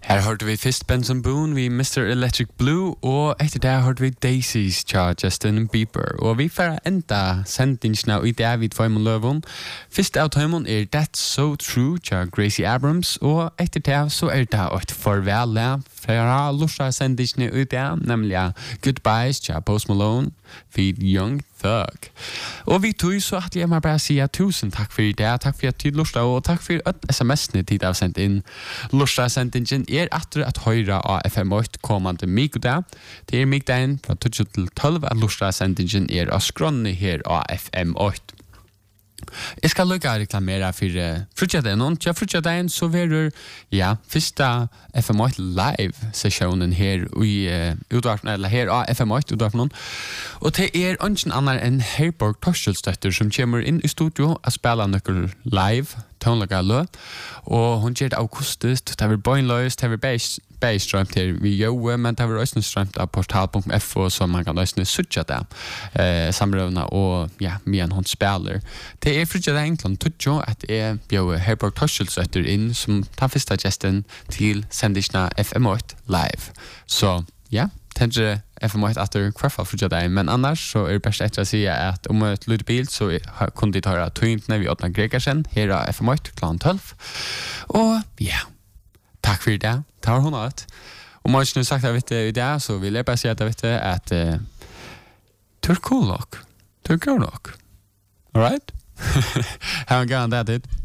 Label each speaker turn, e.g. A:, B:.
A: Her hørte vi først Benson Boone, vi Mr. Electric Blue, og etter det hørte vi Daisies tja Justin Bieber. Og vi får enda sendingsna i det vi tvøymon løvun. Først av tøymon That's So True tja Gracie Abrams, og etter det så det et farvel fra lorsa sendingsna i det, nemlig Goodbyes tja Post Malone, vid Young Thug. Og vi tog så at jeg må bare si tusen takk for det, takk for at tid lorsa, og takk for sms-ne tid av sendt inn. Lorsa sendingen atter at høyra av FM8 kommande migdag. Det migdagen fra 12 til 12 at lorsa sendingen av skronne her av FM8. Jeg skal lukke å reklamere for frutjaden. Til frutjaden så verður første FM8 live-sessionen her i utvarten, eller her av FM8 utvarten. Og det ingen annan enn Herborg Torskjølstøtter som kommer inn i studio og spiller nøkkel live, tonelaga lø, og hun gjør det akustisk, det var bøgnløst, det var beistrømt her vi gjør, men det var også strømt av portal.fo, så man kan også suttje det samrøvene, og men hun spiller. Det frutja det egentlig tutjo at jeg bjør Herborg Torskjølstøtter inn som tar første gesten til sendisene FM8 live. Så tenker FM8 etter hvertfall frutja det, men annars så det best etter å si at om et lyd bil så kunne de ta tøyntene vi åpner Gregersen her av FM8 kl. 12. Og takk for det. Tar hun alt. Og må ikke sagt at i det, så vil jeg bare si at du cool nok. Du går nok. Alright? Have a good day, dude.